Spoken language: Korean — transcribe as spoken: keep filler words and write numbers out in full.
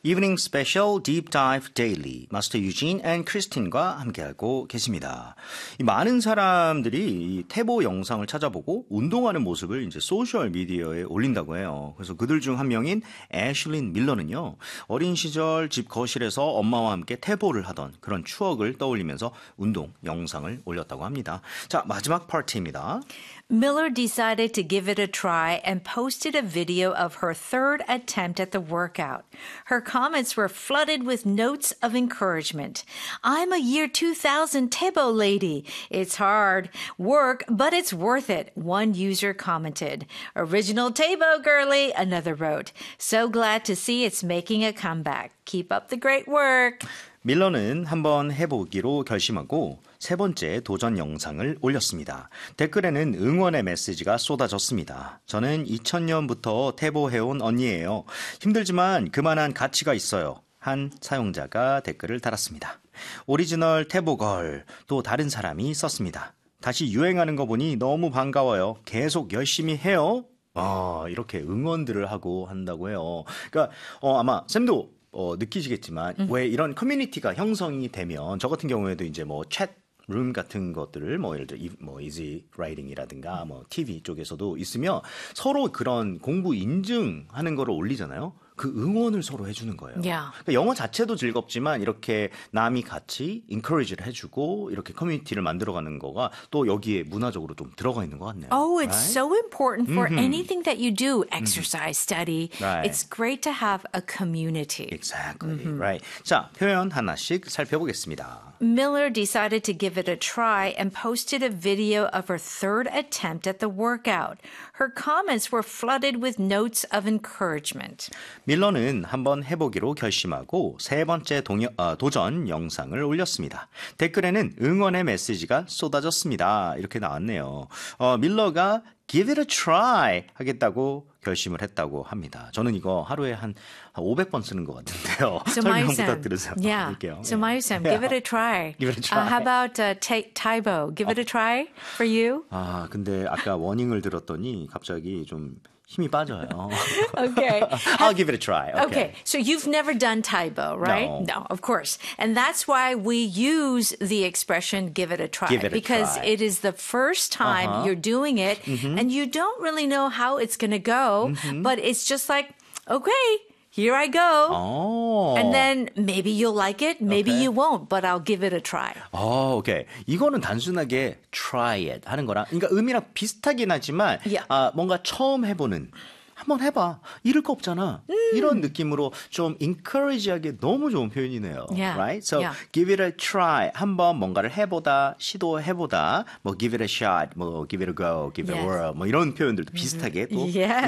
Evening Special Deep Dive Daily 마스터 유진 앤 크리스틴과 함께하고 계십니다. 이 많은 사람들이 이 태보 영상을 찾아보고 운동하는 모습을 이제 소셜 미디어에 올린다고 해요. 그래서 그들 중 한 명인 애슐린 밀러는요. 어린 시절 집 거실에서 엄마와 함께 태보를 하던 그런 추억을 떠올리면서 운동 영상을 올렸다고 합니다. 자, 마지막 파트입니다. Miller decided to give it a try and posted a video of her third attempt at the workout. Her comments were flooded with notes of encouragement. I'm a year two thousand Tebo lady. It's hard work, but it's worth it, one user commented. Original Tebo girly, another wrote. So glad to see it's making a comeback. Keep up the great work. 밀러는 한번 해보기로 결심하고 세 번째 도전 영상을 올렸습니다. 댓글에는 응원의 메시지가 쏟아졌습니다. 저는 이천 년부터 태보해온 언니예요. 힘들지만 그만한 가치가 있어요. 한 사용자가 댓글을 달았습니다. 오리지널 태보걸 또 다른 사람이 썼습니다. 다시 유행하는 거 보니 너무 반가워요. 계속 열심히 해요. 아, 이렇게 응원들을 하고 한다고 해요. 그러니까 어, 아마 쌤도 어, 느끼시겠지만 음. 왜 이런 커뮤니티가 형성이 되면 저 같은 경우에도 이제 뭐 챗 룸 같은 것들을 뭐 예를 들어 뭐 이지 라이팅이라든가 뭐 티비 쪽에서도 있으면 서로 그런 공부 인증하는 거를 올리잖아요. 그 응원을 서로 해주는 거예요. Yeah. 그러니까 영어 자체도 즐겁지만 이렇게 남이 같이 encourage를 해주고 이렇게 커뮤니티를 만들어가는 거가 또 여기에 문화적으로 좀 들어가 있는 것 같네요. Oh, it's right? so important for mm-hmm. anything that you do, exercise, mm-hmm. study. Right. It's great to have a community. Exactly, mm-hmm. right. 자, 표현 하나씩 살펴보겠습니다. Miller decided to give it a try and posted a video of her third attempt at the workout. Her comments were flooded with notes of encouragement. 밀러는 한번 해보기로 결심하고 세 번째 동여, 어, 도전 영상을 올렸습니다. 댓글에는 응원의 메시지가 쏟아졌습니다. 이렇게 나왔네요. 어, 밀러가 give it a try 하겠다고 결심을 했다고 합니다. 저는 이거 하루에 한 오백 번 쓰는 것 같은데요. So 설명 Mayu-san, 부탁드리세요. yeah. 볼게요. So Mayu-san, give it a try. Give it a try. Uh, how about uh, Taibo? Give it a try for you? 아, 근데 아까 워닝을 들었더니 갑자기 좀 힘이 빠져요. Okay. I'll give it a try. Okay. Okay. So you've never done Taibo, right? No. No, of course. And that's why we use the expression give it a try. Give it a because try. it is the first time Uh-huh. you're doing it Mm-hmm. and you don't really know how it's going to go, Mm-hmm. but it's just like, okay, here I go. Oh. And then maybe you'll like it, maybe Okay. you won't, but I'll give it a try. 어, 오케이. 이거는 단순하게 try it 하는 거랑, 그러니까 의미랑 비슷하긴 하지만, Yeah. 아, 뭔가 처음 해보는, 한번 해봐. 잃을 거 없잖아. 음. 이런 느낌으로 좀 encourage하게 너무 좋은 표현이네요. Yeah. Right? So, Yeah. give it a try. 한번 뭔가를 해보다, 시도해보다, 뭐 give it a shot, 뭐 give it a go, give it a Yes. whirl, 뭐 이런 표현들도 비슷하게 또 Yeah.